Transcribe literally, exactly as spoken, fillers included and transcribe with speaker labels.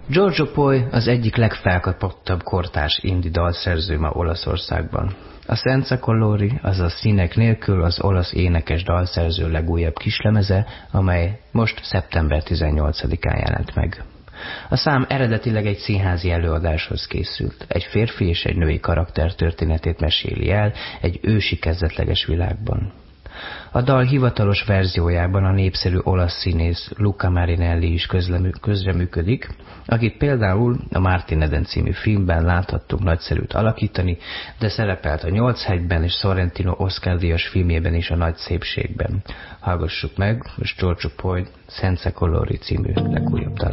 Speaker 1: Giorgio Poi az egyik legfelkapottabb kortárs indie dalszerző ma Olaszországban. A Senza Colori, azaz Színek nélkül az olasz énekes dalszerző legújabb kislemeze, amely most szeptember tizennyolcadikán jelent meg. A szám eredetileg egy színházi előadáshoz készült. Egy férfi és egy női karakter történetét meséli el egy ősi kezdetleges világban. A dal hivatalos verziójában a népszerű olasz színész Luca Marinelli is közreműködik, akit például a Martin Eden című filmben láthattunk nagyszerűt alakítani, de szerepelt a Nyolchegyben és Sorrentino Oscar-díjas filmjében is a Nagy szépségben. Hallgassuk meg most Giorgio Poi Senza Colori című legújabb dal.